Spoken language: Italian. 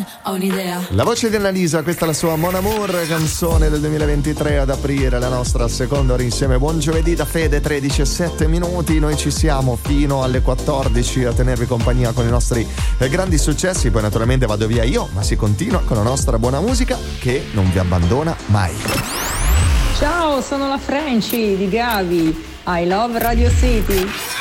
ho un'idea. La voce di Annalisa, questa è la sua Mon Amour, canzone del 2023 ad aprire la nostra seconda ora insieme. Buon giovedì da Fede, 13:07. Noi ci siamo fino alle 14 a tenervi compagnia con i nostri grandi successi. Poi naturalmente vado via io, ma si continua con la nostra buona musica che non vi abbandona mai. Ciao, sono la Franci di Gavi. I love Radio City.